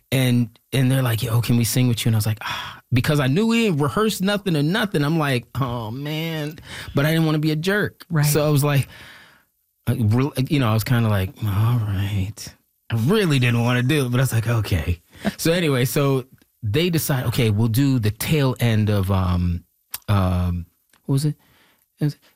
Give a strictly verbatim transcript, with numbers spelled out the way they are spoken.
And and they're like, yo, can we sing with you? And I was like, ah, because I knew we didn't rehearse nothing or nothing. I'm like, oh, man. But I didn't want to be a jerk. Right. So I was like, you know, I was kind of like, all right. I really didn't want to do it, but I was like, okay. So anyway, so they decide, okay, we'll do the tail end of, um, um, what was it?